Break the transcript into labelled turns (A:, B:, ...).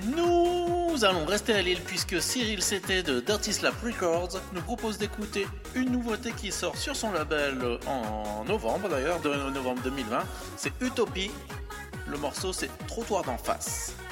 A: Nous allons rester à Lille puisque Cyril Cété de Dirty Slap Records nous propose d'écouter une nouveauté qui sort sur son label en novembre d'ailleurs, de novembre 2020. C'est Utopie. Le morceau c'est Trottoir d'en face.